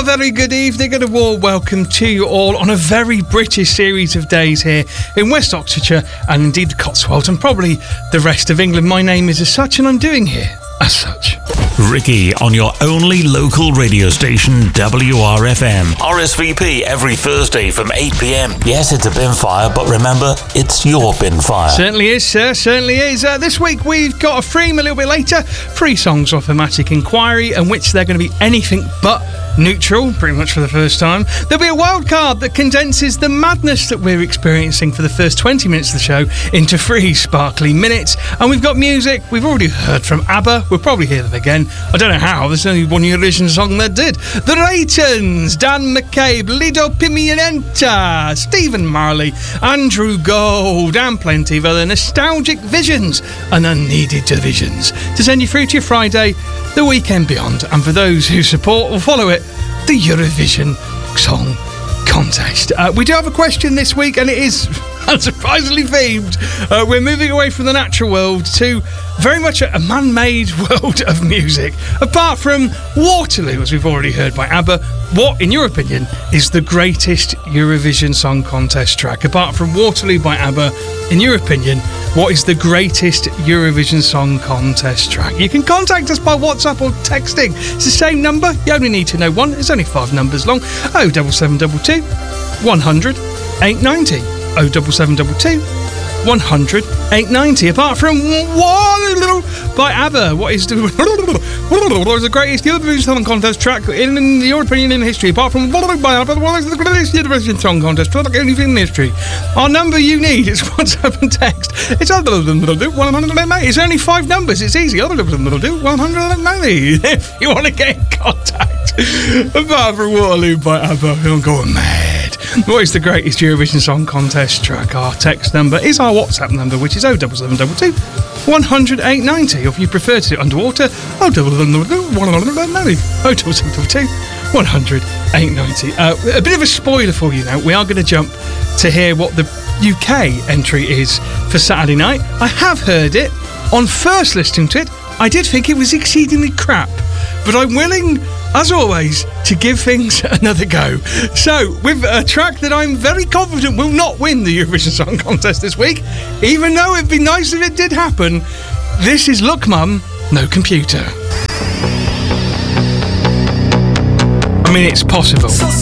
very good evening and a warm welcome to you all on a very British series of days here in West Oxfordshire and indeed the Cotswolds and probably the rest of England. My name is As Such and I'm doing here As Such. Ricky on your only local radio station, WRFM. RSVP every Thursday from 8 p.m. Yes, it's a bin fire, but remember, it's your bin fire. Certainly is, sir, certainly is. This week we've got a theme a little bit later. 3 songs off Thematic Inquiry, and which they're going to be anything but neutral, pretty much for the first time. There'll be a wild card that condenses the madness that we're experiencing for the first 20 minutes of the show into 3 sparkly minutes. And we've got music. We've already heard from ABBA. We'll probably hear them again. I don't know how. There's only one Eurovision song that did. The Raytons, Dan McCabe, Lido Pimienta, Stephen Marley, Andrew Gold, and plenty of other nostalgic visions and unneeded divisions to send you through to your Friday, the weekend beyond. And for those who support or follow it, the Eurovision Song Contest. We do have a question this week, and it is unsurprisingly themed. We're moving away from the natural world to very much a man-made world of music. Apart from Waterloo, as we've already heard by ABBA, what, in your opinion, is the greatest Eurovision Song Contest track? Apart from Waterloo by ABBA, in your opinion, what is the greatest Eurovision Song Contest track? You can contact us by WhatsApp or texting. It's the same number. You only need to know one. It's only 5 numbers long. 07722 100 890. 07722 100 890. Apart from Waterloo by ABBA, what is the greatest Eurovision Song Contest track in your opinion in history? Apart from Waterloo by ABBA, what is the greatest Eurovision Song Contest track in history? Our number you need is WhatsApp and text. It's 190. It's only 5 numbers. It's easy. 190. If you want to get in contact. Apart from Waterloo by ABBA, I'm going mad. What is the greatest Eurovision Song Contest track? Our text number is our WhatsApp number, which is 07722 100 890. Or if you prefer to do it underwater, 07722 100 890. A bit of a spoiler for you now. We are going to jump to hear what the UK entry is for Saturday night. I have heard it. On first listening to it, I did think it was exceedingly crap. But I'm willing, as always, to give things another go. So, with a track that I'm very confident will not win the Eurovision Song Contest this week, even though it'd be nice if it did happen, this is Look Mum, No Computer. I mean, it's possible.